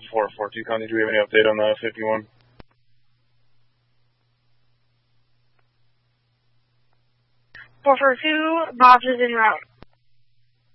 442 Connie, do we have any update on 51? 442, Bob's is en route.